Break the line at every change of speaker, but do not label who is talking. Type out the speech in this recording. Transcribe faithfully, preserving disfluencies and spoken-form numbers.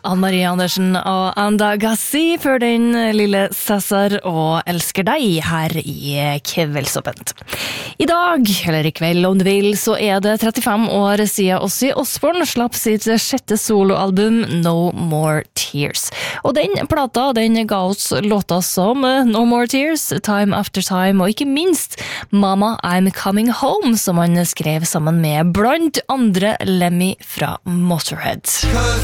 Anne-Marie Andersen og Anda Gassi for den lille Cæsar og Elsker deg her i Kveldsåpent. I dag, eller i kveld om du vil, så er det trettifem år siden Ozzy Osbourne slapp sitt sjette soloalbum No More Tears. Og den plata, den ga oss låter som No More Tears, Time After Time og ikke minst Mama I'm Coming Home, som han skrev sammen med blant andre Lemmy fra Motorhead.